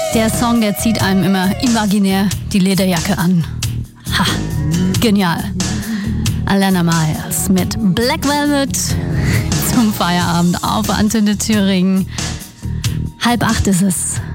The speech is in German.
Der Song, der zieht einem immer imaginär die Lederjacke an. Ha, genial. Alana Myers mit Black Velvet zum Feierabend auf Antenne Thüringen. 7:30 ist es.